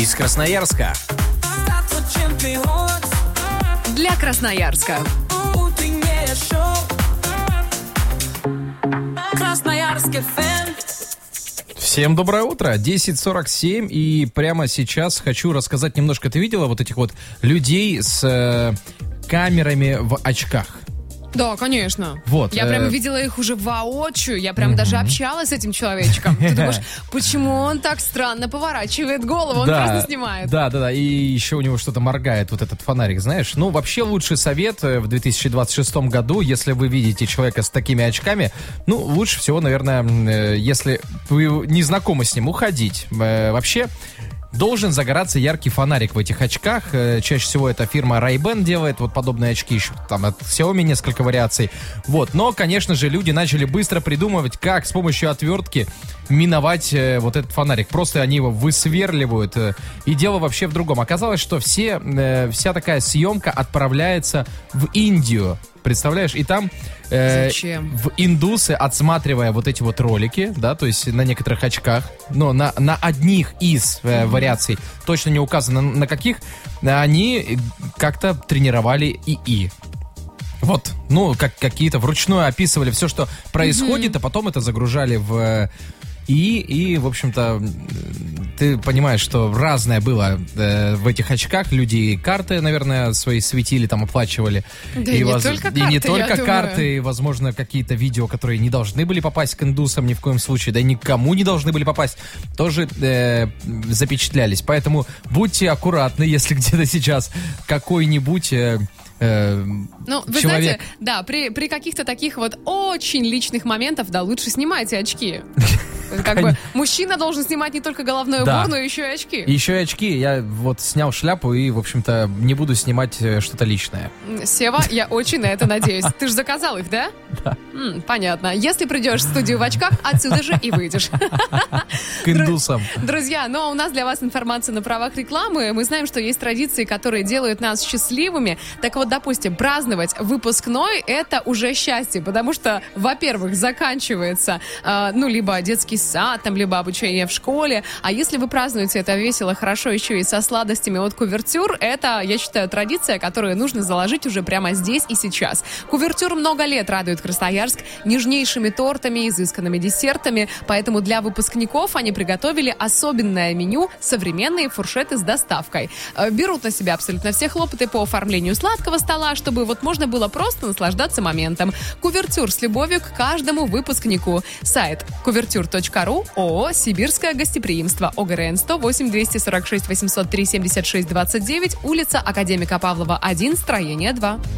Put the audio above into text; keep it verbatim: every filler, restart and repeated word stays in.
из Красноярска. Для Красноярска. Красноярск эф эм. Всем доброе утро, десять сорок семь, и прямо сейчас хочу рассказать немножко. Ты видела вот этих вот людей с э, камерами в очках? Да, конечно. Вот, я э... прямо видела их уже воочию, я прям mm-hmm. даже общалась с этим человечком. Ты думаешь, почему он так странно поворачивает голову, он да, просто снимает. Да, да, да, и еще у него что-то моргает, вот этот фонарик, знаешь. Ну, вообще лучший совет в две тысячи двадцать шестом году, если вы видите человека с такими очками, ну, лучше всего, наверное, если вы не знакомы с ним, уходить. Вообще... Должен загораться яркий фонарик в этих очках. Чаще всего эта фирма Ray-Ban делает вот подобные очки, еще там от Xiaomi несколько вариаций. Вот. Но, конечно же, люди начали быстро придумывать, как с помощью отвертки миновать э, вот этот фонарик. Просто они его высверливают. Э, и дело вообще в другом. Оказалось, что все, э, вся такая съемка отправляется в Индию. Представляешь? И там э, в индусы, отсматривая вот эти вот ролики, да, то есть на некоторых очках, но на, на одних из э, вариаций, точно не указано на каких, они как-то тренировали ИИ. Вот, ну, как какие-то вручную описывали все, что происходит, mm-hmm. а потом это загружали в ИИ, и, в общем-то, ты понимаешь, что разное было э, в этих очках. Люди карты, наверное, свои светили, там оплачивали. Да и, и воз... не только карты, и не только я карты, думаю. И, возможно, какие-то видео, которые не должны были попасть к индусам ни в коем случае, да и никому не должны были попасть, тоже э, запечатлялись. Поэтому будьте аккуратны, если где-то сейчас какой-нибудь... Э, Э, ну, вы человек... знаете, да, при, при каких-то таких вот очень личных моментах, да, лучше снимайте очки. Как бы мужчина должен снимать не только головной убор, но еще и очки. Еще и очки. Я вот снял шляпу и, в общем-то, не буду снимать что-то личное. Сева, я очень на это надеюсь. Ты же заказал их, да? Да. М, понятно. Если придешь в студию в очках, отсюда же и выйдешь. К индусам. Друзья, ну а у нас для вас информация на правах рекламы. Мы знаем, что есть традиции, которые делают нас счастливыми. Так вот, допустим, праздновать выпускной — это уже счастье, потому что, во-первых, заканчивается, э, ну, либо детский сад, там, либо обучение в школе. А если вы празднуете это весело, хорошо, еще и со сладостями от Кувертюр, это, я считаю, традиция, которую нужно заложить уже прямо здесь и сейчас. Кувертюр много лет радует Красноярск нежнейшими тортами, изысканными десертами, поэтому для выпускников они приготовили особенное меню — современные фуршеты с доставкой. Берут на себя абсолютно все хлопоты по оформлению сладкого стола, чтобы вот можно было просто наслаждаться моментом. Кувертюр с любовью к каждому выпускнику. Сайт кувертюр точка ру, ООО «Сибирское гостеприимство», ОГРН сто восемь двести сорок шесть восемьсот три семьдесят шесть двадцать девять, улица Академика Павлова, один, строение два.